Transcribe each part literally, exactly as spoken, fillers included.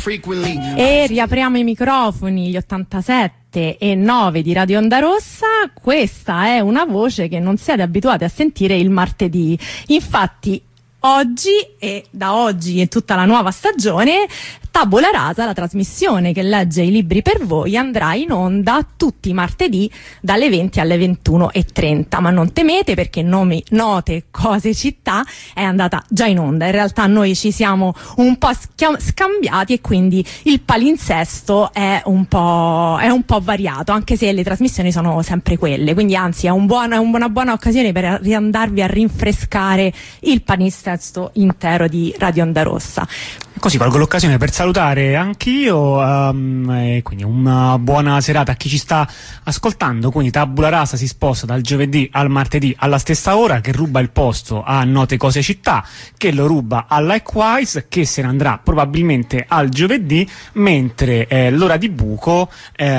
E riapriamo i microfoni, gli ottantasette e nove di Radio Onda Rossa. Questa è una voce che non siete abituati a sentire il martedì. Infatti oggi e da oggi e tutta la nuova stagione Tabula Rasa, la trasmissione che legge i libri per voi, andrà in onda tutti i martedì dalle venti alle ventuno e trenta, ma non temete, perché Nomi, Note, Cose, Città è andata già in onda. In realtà noi ci siamo un po' scambiati e quindi il palinsesto è un po', è un po' variato, anche se le trasmissioni sono sempre quelle, quindi anzi è, un buon, è una buona occasione per riandarvi a rinfrescare il palinsesto intero di Radio Onda Rossa. Così colgo l'occasione per salutare anch'io, um, e quindi una buona serata a chi ci sta ascoltando. Quindi Tabula Rasa si sposta dal giovedì al martedì alla stessa ora, che ruba il posto a Note, Cose, Città, che lo ruba a Likewise, che se ne andrà probabilmente al giovedì, mentre eh, l'ora di buco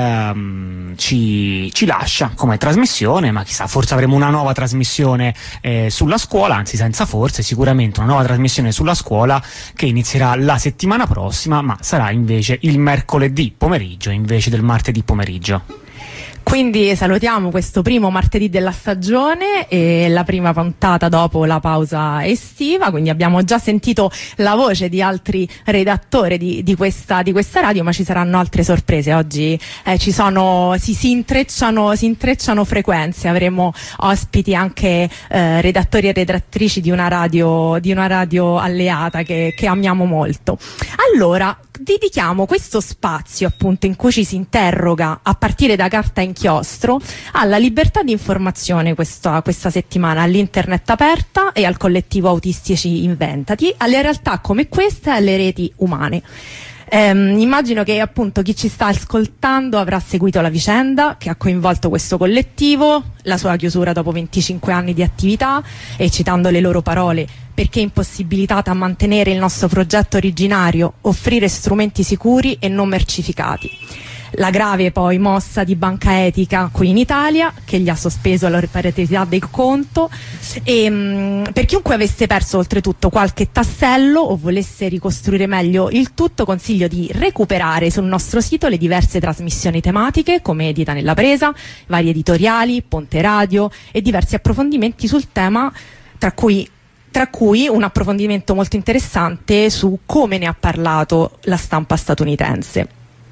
ehm, ci, ci lascia come trasmissione, ma chissà, forse avremo una nuova trasmissione eh, sulla scuola, anzi senza forse, sicuramente una nuova trasmissione sulla scuola che inizierà la settimana prossima, ma sarà invece il mercoledì pomeriggio invece del martedì pomeriggio. Quindi salutiamo questo primo martedì della stagione e la prima puntata dopo la pausa estiva. Quindi abbiamo già sentito la voce di altri redattori di, di, questa, di questa radio, ma ci saranno altre sorprese. Oggi eh, ci sono, si, si, intrecciano, si intrecciano frequenze. Avremo ospiti anche eh, redattori e redattrici di una radio, di una radio alleata che, che amiamo molto. Allora, dedichiamo questo spazio appunto in cui ci si interroga a partire da carta inchiostro alla libertà di informazione questa, questa settimana, all'internet aperta e al collettivo Autistici Inventati, alle realtà come questa e alle reti umane. Ehm, immagino che appunto chi ci sta ascoltando avrà seguito la vicenda che ha coinvolto questo collettivo, la sua chiusura dopo venticinque anni di attività, e citando le loro parole: perché è impossibilitata a mantenere il nostro progetto originario, offrire strumenti sicuri e non mercificati. La grave poi mossa di Banca Etica qui in Italia, che gli ha sospeso la reparatività del conto, e mh, per chiunque avesse perso oltretutto qualche tassello o volesse ricostruire meglio il tutto, consiglio di recuperare sul nostro sito le diverse trasmissioni tematiche come Edita nella Presa, vari editoriali, Ponte Radio e diversi approfondimenti sul tema, tra cui tra cui un approfondimento molto interessante su come ne ha parlato la stampa statunitense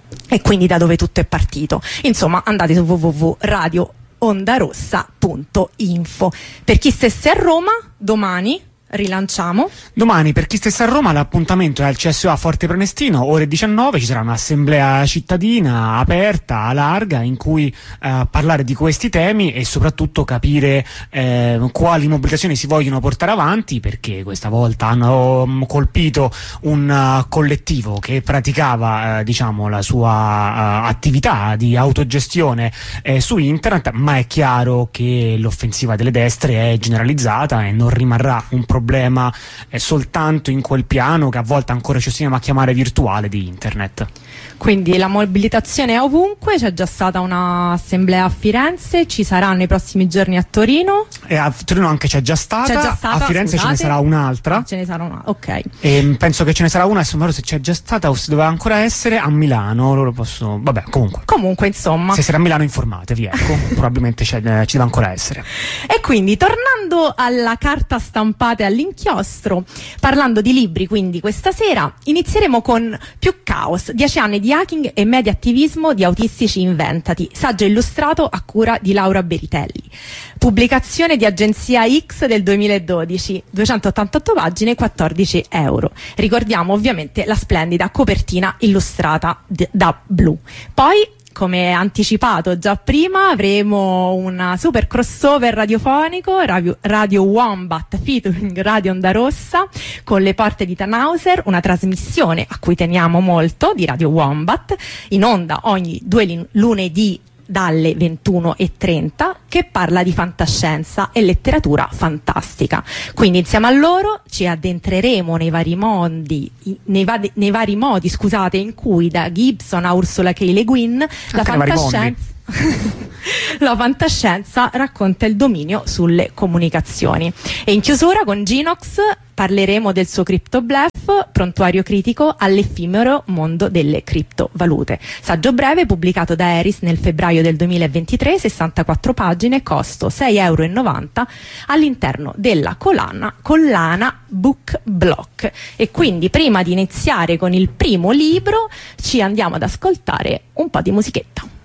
e quindi da dove tutto è partito. Insomma, andate su w w w punto radio onda rossa punto info. Per chi stesse a Roma, domani rilanciamo. Domani, per chi stesse a Roma, l'appuntamento è al C S O A Forte Prenestino, ore diciannove. Ci sarà un'assemblea cittadina aperta, larga, in cui eh, parlare di questi temi e soprattutto capire eh, quali mobilitazioni si vogliono portare avanti, perché questa volta hanno um, colpito un uh, collettivo che praticava uh, diciamo la sua uh, attività di autogestione eh, su internet, ma è chiaro che l'offensiva delle destre è generalizzata e non rimarrà un problema problema è soltanto in quel piano che a volte ancora ci ostiniamo a chiamare virtuale di internet. Quindi la mobilitazione è ovunque, c'è già stata un'assemblea a Firenze, ci sarà nei prossimi giorni a Torino. E a Torino anche c'è già stata, c'è già stata, a Firenze scusate. Ce ne sarà un'altra. Ce ne sarà una, ok. E penso che ce ne sarà una, se se c'è già stata o se doveva ancora essere a Milano, loro possono, vabbè, comunque. Comunque, insomma. Se sarà a Milano informatevi, ecco, probabilmente c'è, eh, ci deve ancora essere. E quindi, tornando alla carta stampata e all'inchiostro, parlando di libri, quindi questa sera inizieremo con Più Caos, dieci anni di hacking e media attivismo di Autistici Inventati, saggio illustrato a cura di Laura Beritelli. Pubblicazione di Agenzia X del duemiladodici, duecentottantotto pagine, quattordici euro. Ricordiamo ovviamente la splendida copertina illustrata da Blu. Poi, come anticipato già prima, avremo un super crossover radiofonico, Radio, Radio Wombat featuring Radio Onda Rossa con Le Porte di Tannhauser, una trasmissione a cui teniamo molto di Radio Wombat, in onda ogni due lunedì dalle ventuno e trenta, che parla di fantascienza e letteratura fantastica. Quindi insieme a loro ci addentreremo nei vari mondi, nei, va nei vari modi, scusate, in cui da Gibson a Ursula K. Le Guin la fantascienza La fantascienza racconta il dominio sulle comunicazioni. E in chiusura con Ginox parleremo del suo CryptoBluff, prontuario critico all'effimero mondo delle criptovalute. Saggio breve pubblicato da Eris nel febbraio del duemilaventitré, sessantaquattro pagine, costo sei euro e novanta all'interno della collana, collana Book Block. E quindi prima di iniziare con il primo libro ci andiamo ad ascoltare un po' di musichetta.